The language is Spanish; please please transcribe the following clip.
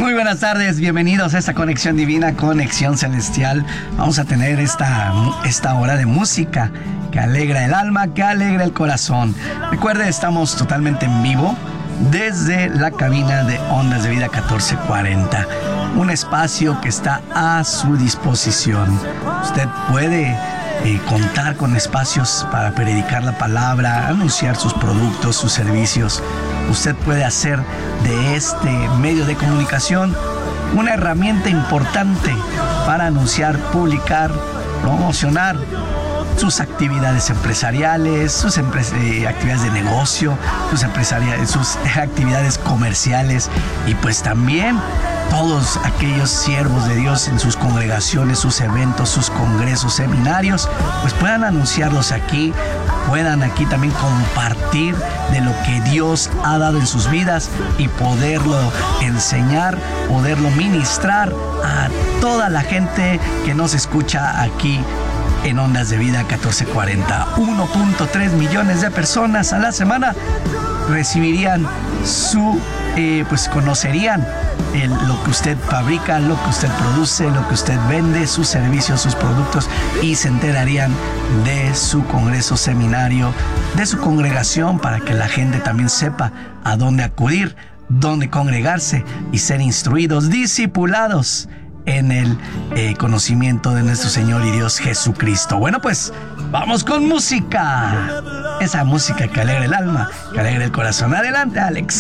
Muy buenas tardes, bienvenidos a esta conexión divina, conexión celestial. Vamos a tener esta hora de música que alegra el alma, que alegra el corazón. Recuerde, estamos totalmente en vivo desde la cabina de Ondas de Vida 1440. Un espacio que está a su disposición. Usted puede contar con espacios para predicar la palabra, anunciar sus productos, sus servicios. Usted puede hacer de este medio de comunicación una herramienta importante para anunciar, publicar, promocionar sus actividades empresariales, sus actividades de negocio, sus actividades comerciales, y pues también todos aquellos siervos de Dios en sus congregaciones, sus eventos, sus congresos, seminarios, pues puedan anunciarlos aquí, puedan aquí también compartir de lo que Dios ha dado en sus vidas y poderlo enseñar, poderlo ministrar a toda la gente que nos escucha aquí en Ondas de Vida 1440. 1.3 millones de personas a la semana recibirían conocerían lo que usted fabrica, lo que usted produce, lo que usted vende, sus servicios, sus productos, y se enterarían de su congreso, seminario, de su congregación, para que la gente también sepa a dónde acudir, dónde congregarse y ser instruidos, discipulados en el conocimiento de nuestro Señor y Dios Jesucristo. Bueno, pues vamos con música. Esa música que alegra el alma, que alegra el corazón. Adelante, Alex.